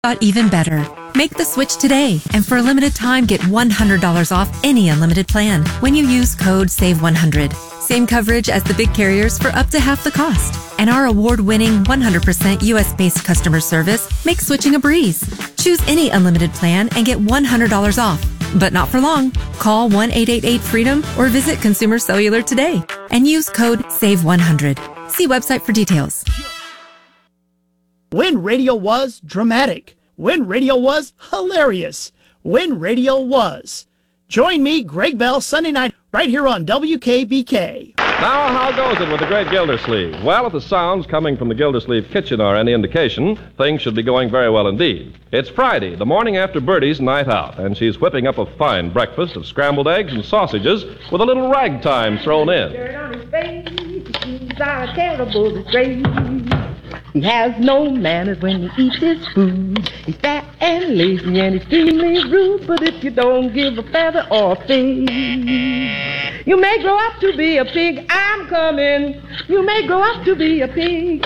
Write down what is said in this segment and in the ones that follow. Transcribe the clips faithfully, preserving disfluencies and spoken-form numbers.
Got even better. Make the switch today, and for a limited time, get one hundred dollars off any unlimited plan when you use code save one hundred. Same coverage as the big carriers for up to half the cost. And our award-winning one hundred percent U S-based customer service makes switching a breeze. Choose any unlimited plan and get one hundred dollars off. But not for long. Call one eight eight eight freedom or visit Consumer Cellular today and use code save one hundred. See website for details. When radio was dramatic. When radio was hilarious. When radio was. Join me, Greg Bell, Sunday night, right here on W K B K. Now, how goes it with the great Gildersleeve? Well, if the sounds coming from the Gildersleeve kitchen are any indication, things should be going very well indeed. It's Friday, the morning after Bertie's night out, and she's whipping up a fine breakfast of scrambled eggs and sausages with a little ragtime thrown in. Dirt on his face, he's a terrible disgrace. He has no manners when he eats his food. He's fat and lazy and extremely rude. But if you don't give a feather or a fig, you may grow up to be a pig. I'm coming. You may grow up to be a pig.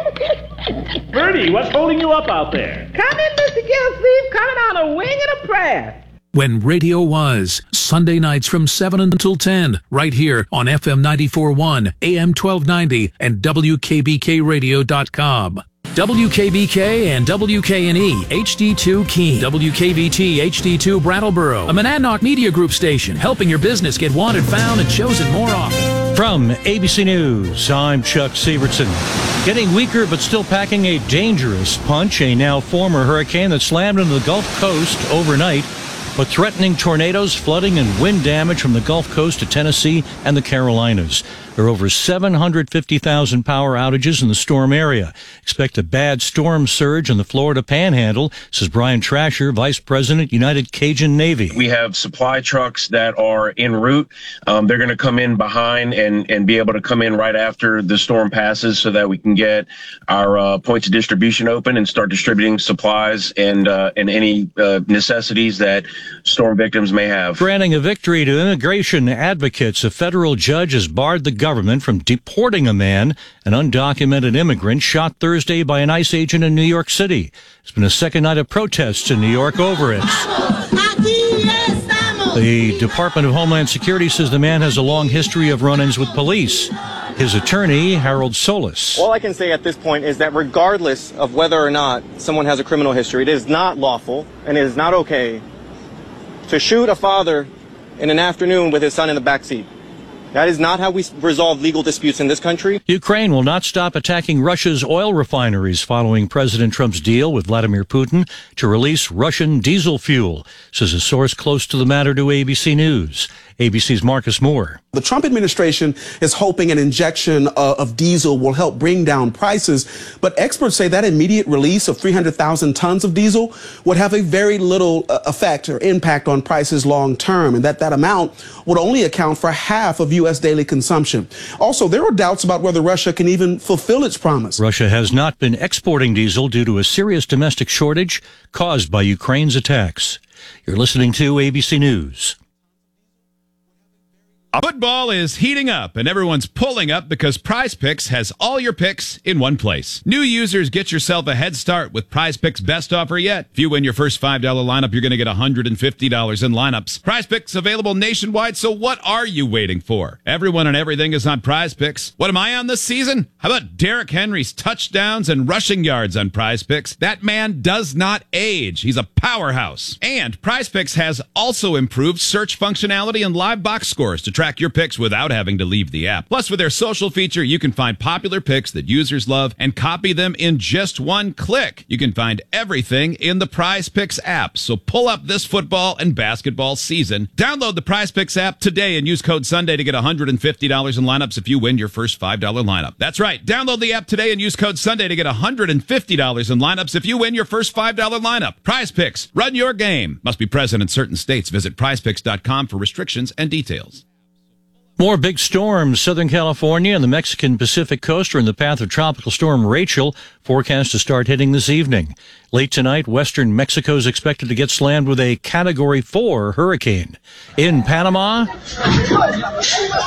Bertie, what's holding you up out there? Come in, Mister Gilsleeve, coming on a wing and a prayer. When radio was, Sunday nights from seven until ten, right here on F M ninety-four point one, A M twelve ninety, and W K B K radio dot com. W K B K and W K N E H D two Keene, W K V T H D two Brattleboro, a Monadnock Media Group station, helping your business get wanted, found, and chosen more often. From A B C News, I'm Chuck Severson. Getting weaker but still packing a dangerous punch, a now former hurricane that slammed into the Gulf Coast overnight, but threatening tornadoes, flooding, and wind damage from the Gulf Coast to Tennessee and the Carolinas. There are over seven hundred fifty thousand power outages in the storm area. Expect a bad storm surge in the Florida Panhandle, says Brian Trasher, Vice President, United Cajun Navy. We have supply trucks that are en route. Um, they're going to come in behind and, and be able to come in right after the storm passes so that we can get our uh, points of distribution open and start distributing supplies and, uh, and any uh, necessities that storm victims may have. Granting a victory to immigration advocates, a federal judge has barred the government from deporting a man, an undocumented immigrant shot Thursday by an ICE agent in New York City. There's been a second night of protests in New York over it. The Department of Homeland Security says the man has a long history of run-ins with police. His attorney, Harold Solis. All I can say at this point is that regardless of whether or not someone has a criminal history, it is not lawful and it is not okay to shoot a father in an afternoon with his son in the backseat. That is not how we resolve legal disputes in this country. Ukraine will not stop attacking Russia's oil refineries following President Trump's deal with Vladimir Putin to release Russian diesel fuel, says a source close to the matter to A B C News. A B C's Marcus Moore. The Trump administration is hoping an injection uh, of diesel will help bring down prices, but experts say that immediate release of three hundred thousand tons of diesel would have a very little uh, effect or impact on prices long term, and that that amount would only account for half of U S daily consumption. Also, there are doubts about whether Russia can even fulfill its promise. Russia has not been exporting diesel due to a serious domestic shortage caused by Ukraine's attacks. You're listening to A B C News. Football is heating up, and everyone's pulling up because Prize Picks has all your picks in one place. New users, get yourself a head start with Prize Picks' best offer yet. If you win your first five dollar lineup, you're going to get one hundred fifty dollars in lineups. Prize Picks available nationwide, so what are you waiting for? Everyone and everything is on Prize Picks. What am I on this season? How about Derrick Henry's touchdowns and rushing yards on Prize Picks? That man does not age. He's a powerhouse. And Prize Picks has also improved search functionality and live box scores to track your picks without having to leave the app. Plus, with their social feature, you can find popular picks that users love and copy them in just one click. You can find everything in the Prize Picks app. So pull up this football and basketball season. Download the Prize Picks app today and use code Sunday to get one hundred fifty dollars in lineups if you win your first five dollar lineup. That's right. Download the app today and use code Sunday to get one hundred fifty dollars in lineups if you win your first five dollar lineup. Prize Picks. Run your game. Must be present in certain states. Visit prize picks dot com for restrictions and details. More big storms. Southern California and the Mexican Pacific coast are in the path of Tropical Storm Rachel, forecast to start hitting this evening. Late tonight, western Mexico is expected to get slammed with a Category four hurricane. In Panama,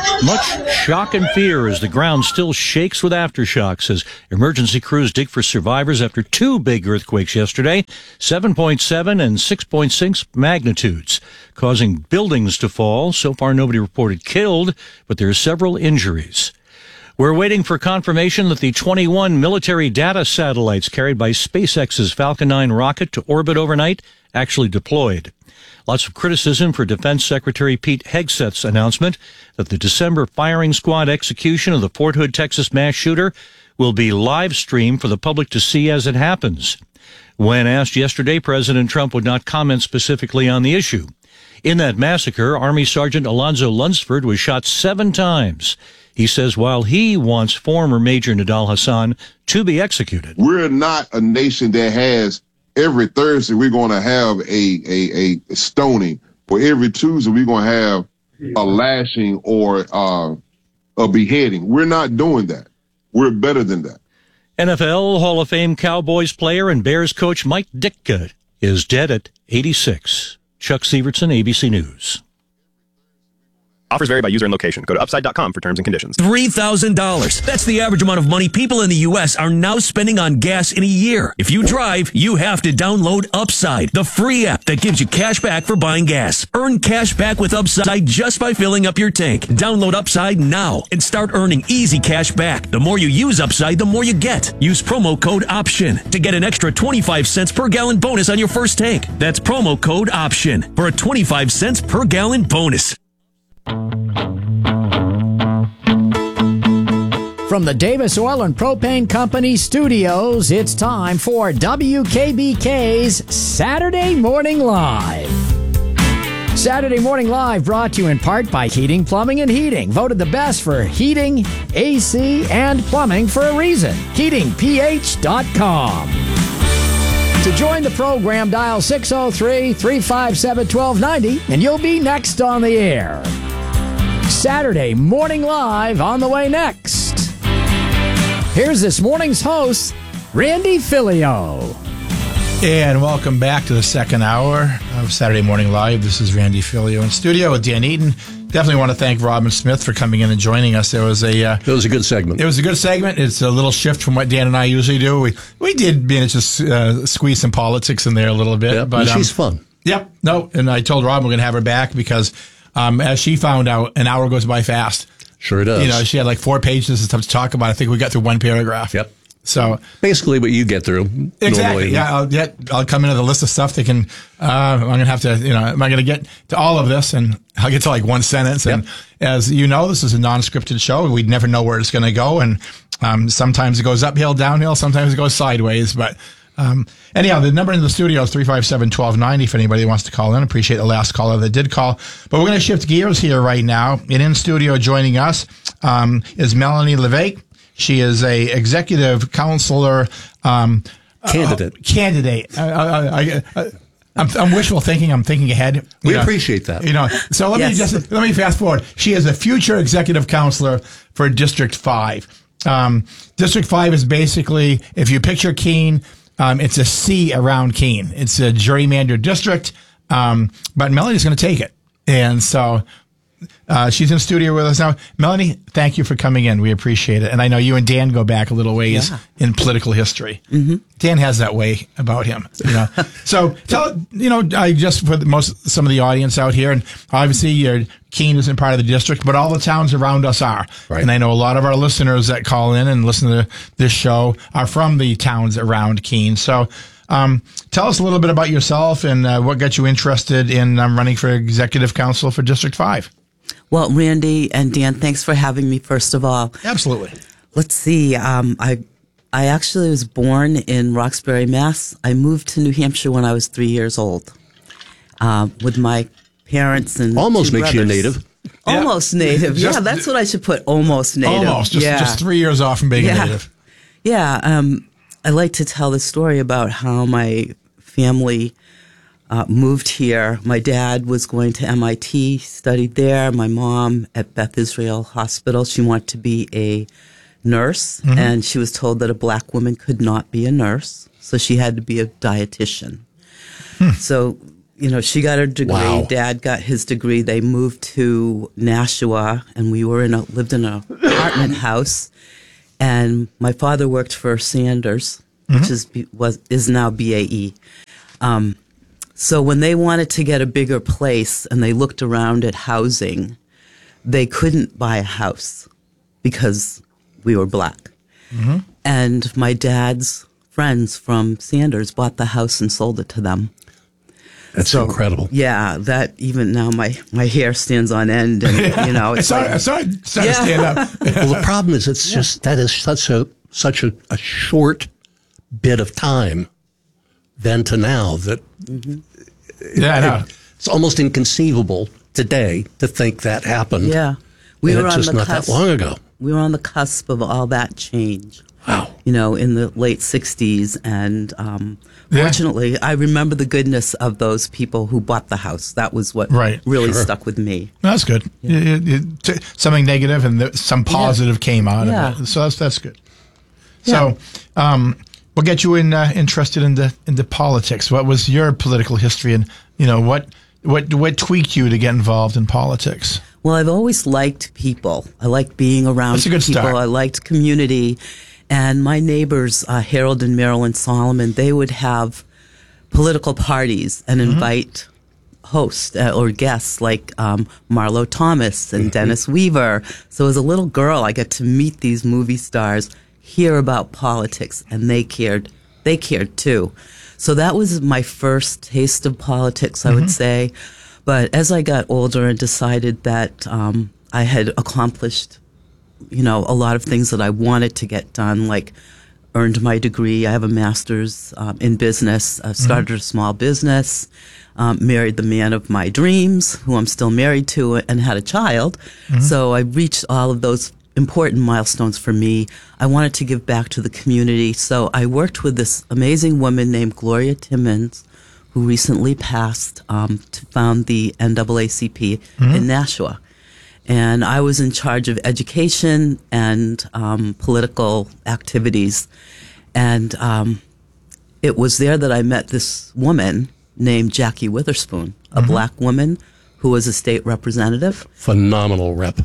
Much shock and fear as the ground still shakes with aftershocks as emergency crews dig for survivors after two big earthquakes yesterday, seven point seven and six point six magnitudes, causing buildings to fall. So far, nobody reported killed, but there are several injuries. We're waiting for confirmation that the twenty-one military data satellites carried by SpaceX's Falcon nine rocket to orbit overnight actually deployed. Lots of criticism for Defense Secretary Pete Hegseth's announcement that the December firing squad execution of the Fort Hood, Texas mass shooter will be live streamed for the public to see as it happens. When asked yesterday, President Trump would not comment specifically on the issue. In that massacre, Army Sergeant Alonzo Lunsford was shot seven times. He says while he wants former Major Nidal Hasan to be executed. We're not a nation that has every Thursday we're going to have a, a, a stoning, or every Tuesday we're going to have a lashing or uh, a beheading. We're not doing that. We're better than that. N F L Hall of Fame Cowboys player and Bears coach Mike Ditka is dead at eighty-six. Chuck Sievertson, A B C News. Offers vary by user and location. Go to upside dot com for terms and conditions. three thousand dollars. That's the average amount of money people in the U S are now spending on gas in a year. If you drive, you have to download Upside, the free app that gives you cash back for buying gas. Earn cash back with Upside just by filling up your tank. Download Upside now and start earning easy cash back. The more you use Upside, the more you get. Use promo code OPTION to get an extra twenty-five cents per gallon bonus on your first tank. That's promo code OPTION for a twenty-five cents per gallon bonus. From the Davis Oil and Propane Company studios, it's time for W K B K's Saturday Morning Live. Saturday Morning Live brought to you in part by Heating, Plumbing, and Heating. Voted the best for heating, A C, and plumbing for a reason. heating p h dot com. To join the program, dial six oh three, three five seven, one two nine oh and you'll be next on the air. Saturday Morning Live on the way next. Here's this morning's host, Randy Filio. And welcome back to the second hour of Saturday Morning Live. This is Randy Filio in studio with Dan Eaton. Definitely want to thank Robin Smith for coming in and joining us. There was a uh, it was a good segment. It was a good segment. It's a little shift from what Dan and I usually do. We we did manage to uh, squeeze some politics in there a little bit, yeah, but she's um, fun. Yep. No, and I told Robin we're going to have her back because, um, as she found out, an hour goes by fast. Sure does. You know, she had like four pages of stuff to talk about. I think we got through one paragraph. Yep. So basically, what you get through exactly. Normally. Yeah, I'll get. I'll come into the list of stuff that can. Uh, I'm gonna have to. You know, am I gonna get to all of this? And I'll get to like one sentence. And yep. as you know, this is a non-scripted show. We never know where it's gonna go, and um, sometimes it goes uphill, downhill. Sometimes it goes sideways. But um, anyhow, the number in the studio is three five seven, one two nine oh if anybody wants to call in. Appreciate the last caller that did call. But we're gonna shift gears here right now. And in studio joining us um, is Melanie Levesque. She is a executive counselor um, candidate. Uh, candidate. I, I, I, I, I'm, I'm wishful thinking. I'm thinking ahead. We know, appreciate that. You know. So let yes. me just let me fast forward. She is a future executive counselor for District Five. Um, District Five is basically, if you picture Keene, um, it's a C around Keene. It's a gerrymandered district, um, but Melanie's going to take it, and so. Uh, she's in studio with us now. Melanie, thank you for coming in. We appreciate it. And I know you and Dan go back a little ways yeah. in political history. Mm-hmm. Dan has that way about him, you know. So tell, you know, I just for the most, some of the audience out here, and obviously your Keene isn't part of the district, but all the towns around us are. Right. And I know a lot of our listeners that call in and listen to this show are from the towns around Keene. So, um, tell us a little bit about yourself and uh, what got you interested in um, running for executive council for District Five. Well, Randy and Dan, thanks for having me, first of all. Absolutely. Let's see. Um, I I actually was born in Roxbury, Mass. I moved to New Hampshire when I was three years old uh, with my parents and almost two makes brothers. you a native. Almost yeah. native. Just, yeah, that's what I should put, almost native. Almost. Just, yeah. just three years off from being yeah. a native. Yeah. Um, I like to tell the story about how my family Uh, moved here. My dad was going to M I T, studied there. My mom at Beth Israel Hospital. She wanted to be a nurse, mm-hmm. and she was told that a black woman could not be a nurse, so she had to be a dietitian. Hmm. So you know, she got her degree. Wow. Dad got his degree. They moved to Nashua, and we were in a lived in an apartment house. And my father worked for Sanders, Mm-hmm. which is was is now B A E. Um, so when they wanted to get a bigger place, and they looked around at housing, they couldn't buy a house because we were black. Mm-hmm. And my dad's friends from Sanders bought the house and sold it to them. That's So, incredible. Yeah, that even now my, my hair stands on end, and you know it's, It's all- like, it's all- it's all to Yeah. stand up. Well, the problem is it's just that is such a such a, a short bit of time then to now that Yeah, I know. it- it's almost inconceivable today to think that happened. Yeah, we And were it's on just the not cusp. that long ago. We were on the cusp of all that change. Wow. You know, in the late sixties, and um, Yeah. fortunately, I remember the goodness of those people who bought the house. That was what Right. really Sure. stuck with me. That's good. You- you- you t- something negative and the, some positive came out Yeah. of it. So that's that's good. So, um, what got you in, uh, interested in the into politics? What was your political history, and you know what what what tweaked you to get involved in politics? Well, I've always liked people. I liked being around That's a good people. start. I liked community. And my neighbors, uh, Harold and Marilyn Solomon, they would have political parties and Mm-hmm. invite hosts uh, or guests like um, Marlo Thomas and Dennis Weaver. So as a little girl, I got to meet these movie stars, hear about politics, and they cared. They cared too. So that was my first taste of politics, I would say. But as I got older and decided that um, I had accomplished, you know, a lot of things that I wanted to get done, like earned my degree. I have a master's um, in business. I started a small business, um, married the man of my dreams, who I'm still married to, and had a child. So I reached all of those important milestones for me. I wanted to give back to the community. So I worked with this amazing woman named Gloria Timmons, who recently passed, um, to found the N double A C P in Nashua. And I was in charge of education and um, political activities. And um, it was there that I met this woman named Jackie Witherspoon, a black woman who was a state representative. Phenomenal rep.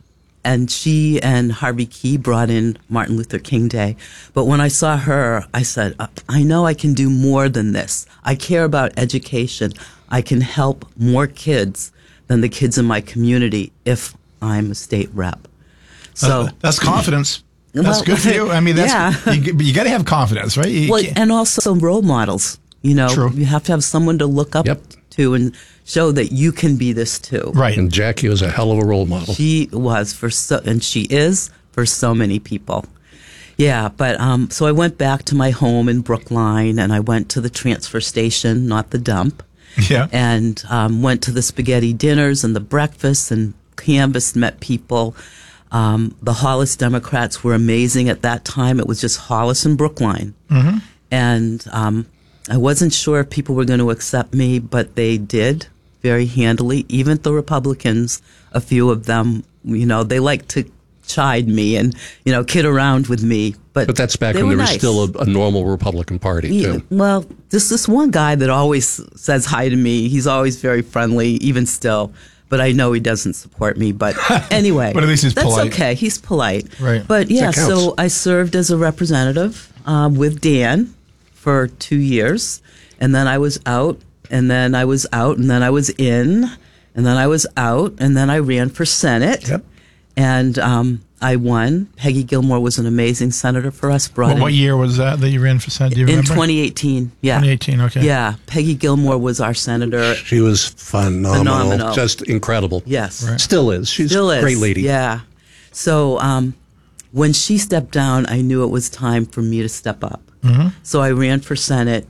And she and Harvey Key brought in Martin Luther King Day. But when I saw her, I said, "Uh, I know I can do more than this. I care about education. I can help more kids than the kids in my community if I'm a state rep." So Uh, that's confidence. That's Well, good for you. I mean, that's yeah. you, you got to have confidence, right? You well, can't- and also some role models. You know, True. you have to have someone to look up to and show that you can be this too. Right. And Jackie was a hell of a role model. She was for so, and she is for so many people. Yeah, but um, so I went back to my home in Brookline, and I went to the transfer station, not the dump. Yeah. And um, went to the spaghetti dinners and the breakfasts and canvassed, met people. Um, the Hollis Democrats were amazing at that time. It was just Hollis and Brookline. Mhm. And um, I wasn't sure if people were going to accept me, but they did very handily. Even the Republicans, a few of them, you know, they like to chide me and, you know, kid around with me. But, But that's back they when were there was nice. still a, a normal Republican Party, Yeah, too. well, there's this one guy that always says hi to me. He's always very friendly, even still. But I know he doesn't support me. But anyway, But at least he's that's polite. okay. He's polite. Right. But yeah, That counts. so I served as a representative uh, with Dan for two years, and then I was out, and then I was out, and then I was in, and then I was out, and then I ran for Senate. Yep. And um, I won. Peggy Gilmore was an amazing senator for us. Brought What, in what year was that that you ran for Senate? Do you in remember? twenty eighteen. Yeah. twenty eighteen, okay. Yeah. Peggy Gilmore was our senator. She was phenomenal. Phenomenal. Just incredible. Yes. Right. Still is. She's Still a is. great lady. Yeah. So um, when she stepped down, I knew it was time for me to step up. Mhm. So I ran for Senate,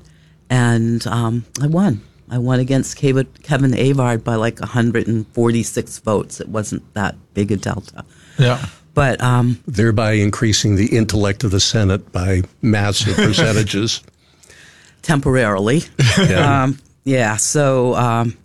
and um, I won. I won against Kevin Kevin Avard by like one hundred forty-six votes. It wasn't that big a delta. Yeah. But um, Thereby increasing the intellect of the Senate by massive percentages. temporarily. Yeah. Um, yeah. So um,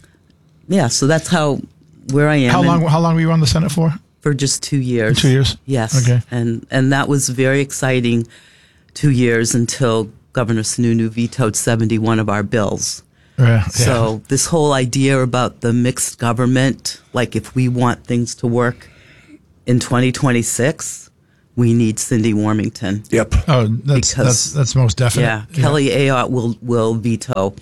yeah. So that's how where I am. How And long? How long were you on the Senate for? For just two years. Two years? Yes. Okay. And and that was very exciting. Two years until Governor Sununu vetoed seventy-one of our bills. Yeah. So this whole idea about the mixed government, like if we want things to work in twenty twenty-six, we need Cindy Warmington. Yep. Oh, that's that's, that's most definite. Yeah, Kelly Ayotte will will veto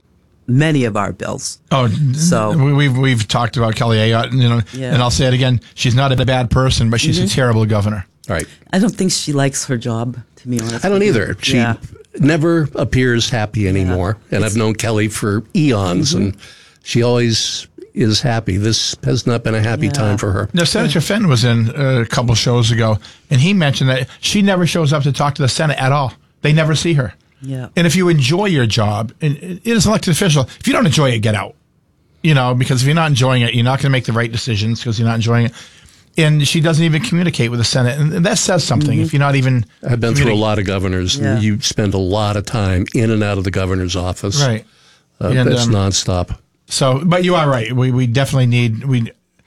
many of our bills. Oh, so we, we've we've talked about Kelly Ayotte, you know, Yeah. and I'll say it again: she's not a bad person, but she's Mhm. a terrible governor. Right. I don't think she likes her job, to be honest. I don't with you. either. She yeah. never appears happy anymore. And I've known Kelly for eons, Mm-hmm. and she always is happy. This has not been a happy Yeah. time for her. Now, Senator Fenton was in uh, a couple shows ago, and he mentioned that she never shows up to talk to the Senate at all. They never see her. Yeah. And if you enjoy your job, and it is an elected official, if you don't enjoy it, get out. You know, because if you're not enjoying it, you're not going to make the right decisions because you're not enjoying it. And she doesn't even communicate with the Senate, and that says something. Mm-hmm. If you're not even, I've been through a lot of governors. Yeah. And you spend a lot of time in and out of the governor's office. Right. Uh, And, that's um, nonstop. So, but you are right. We we definitely need we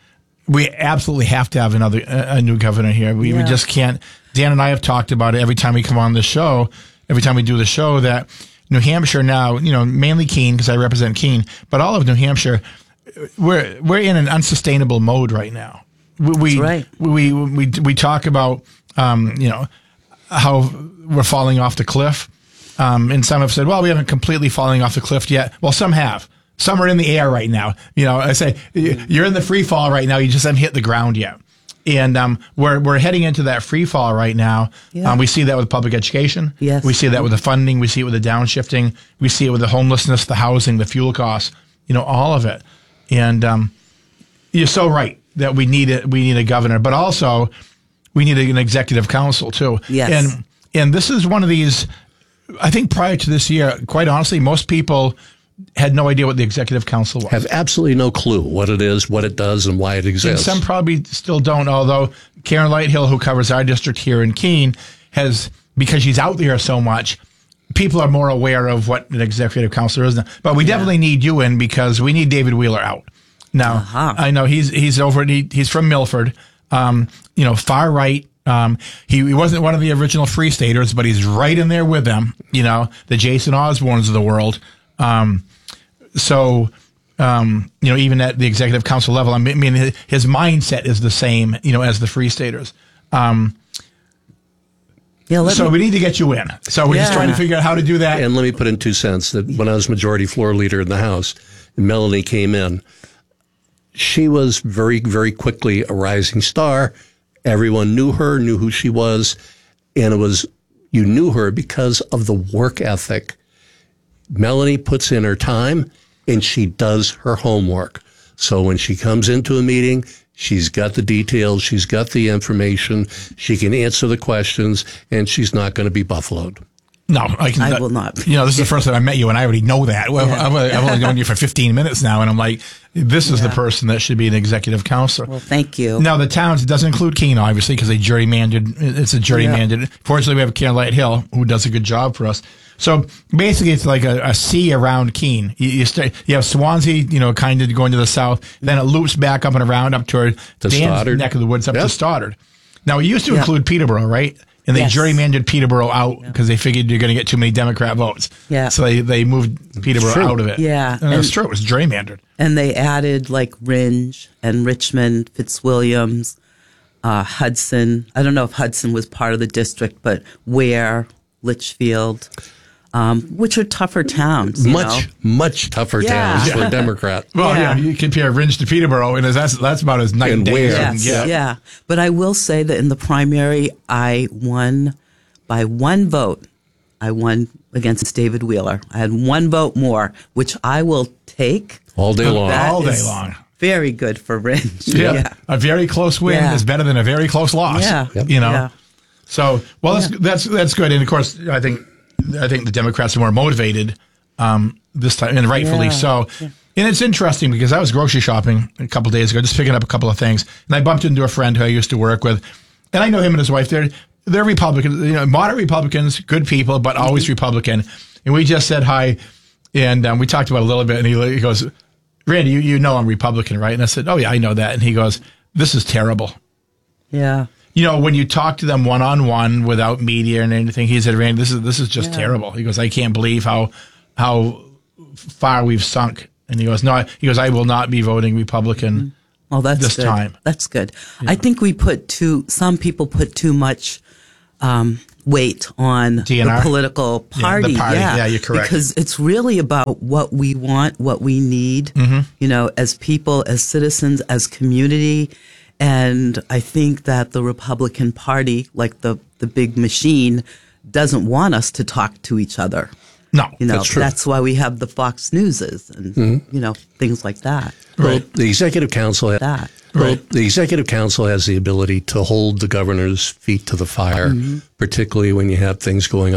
we absolutely have to have another a, a new governor here. We we Yeah. just can't. Dan and I have talked about it every time we come on the show. Every time we do the show, that New Hampshire now, you know, mainly Keene because I represent Keene, but all of New Hampshire, we're we're in an unsustainable mode right now. We we That's right. we, we we talk about um, you know how we're falling off the cliff. Um, and some have said, well, we haven't completely falling off the cliff yet. Well, some have. Some are in the air right now. You know, I say you're in the free fall right now. You just haven't hit the ground yet. And um, we're we're heading into that free fall right now. Yeah. Um, we see that with public education. Yes. We see that with the funding. We see it with the downshifting. We see it with the homelessness, the housing, the fuel costs. You know, all of it. And um, you're so right that we need it. We need a governor, but also we need an executive council too. Yes. And and this is one of these. I think prior to this year, quite honestly, most people had no idea what the executive council was. Have absolutely no clue what it is, what it does, and why it And exists. some probably still don't, although Karen Lighthill, who covers our district here in Keene, has, because she's out there so much, people are more aware of what an executive council is now. But we definitely need you in because we need David Wheeler out. Now, Uh-huh. I know he's he's over, he, he's from Milford, um, you know, far right. Um, he, he wasn't one of the original Free Staters, but he's right in there with them, you know, the Jason Osbornes of the world. Um, so, um, you know, even at the executive council level, I mean, his, his mindset is the same, you know, as the Free Staters. Um, yeah, let so me- we need to get you in. So we're just Yeah. trying to figure out how to do that. And let me put in two cents that when I was majority floor leader in the House, and Melanie came in, she was very, very quickly a rising star. Everyone knew her, knew who she was, and it was, you knew her because of the work ethic. Melanie puts in her time and she does her homework. So when she comes into a meeting, she's got the details, she's got the information, she can answer the questions, and she's not going to be buffaloed. No, I can. I will not. You know, this is the first time I met you, and I already know that. Well, Yeah. I've, I've only known you for fifteen minutes now, and I'm like, this is the person that should be an executive counselor. Well, thank you. Now, the towns, it doesn't include Keene, obviously, because they gerrymandered. It's a gerrymandered. Fortunately, we have Karen Lighthill, who does a good job for us. So basically, it's like a, a sea around Keene. You, you, start, you have Swansea, you know, kind of going to the south. Then it loops back up and around up toward To Dan's Stoddard. neck of the woods up Yep. to Stoddard. Now, it used to Yeah. include Peterborough, right? And they Yes. gerrymandered Peterborough out because they figured you're going to get too many Democrat votes. Yeah. So they, they moved Peterborough True. out of it. Yeah. And that's And- true. It was gerrymandered. And they added like Ringe and Richmond, Fitzwilliams, uh, Hudson. I don't know if Hudson was part of the district, but Ware, Litchfield, um, which are tougher towns. You Much, know? much tougher Yeah. towns for a Democrat. Well, yeah, Yeah. you compare Ringe to Peterborough, and that's that's about as night and, And day where? as you can Yes, get. yeah. But I will say that in the primary, I won by one vote. I won against David Wheeler. I had one vote more, which I will take. All day long. That All day is long. Very good for Ringe. Yeah. Yeah. A very close win Yeah. is better than a very close loss. Yeah. Yep. You know. Yeah. So, well, that's that's that's good. And of course, I think I think the Democrats are more motivated um, this time, and rightfully Yeah. so. And it's interesting because I was grocery shopping a couple days ago, just picking up a couple of things, and I bumped into a friend who I used to work with, and I know him and his wife. They're they're Republicans, you know, moderate Republicans, good people, but always Republican. And we just said hi, and um, we talked about it a little bit, and he, he goes, "Randy, you you know I'm Republican, right?" And I said, "Oh yeah, I know that." And he goes, "This is terrible." Yeah. You know, when you talk to them one on one without media and anything, he said, "Randy, this is this is just Yeah. terrible." He goes, "I can't believe how how far we've sunk. And he goes, no, he goes, I will not be voting Republican oh, that's this good. time. That's good. Yeah. I think we put too, some people put too much um, weight on D N R? The political party. Yeah, the party. Yeah, yeah, you're correct. Because it's really about what we want, what we need, mm-hmm. you know, as people, as citizens, as community. And I think that the Republican Party, like the, the big machine, doesn't want us to talk to each other. No, you know, that's true. That's why we have the Fox Newses and, mm-hmm. you know, things like that. Right. Well, the executive council has, that. Well, right. the executive council has the ability to hold the governor's feet to the fire, mm-hmm. particularly when you have things going on.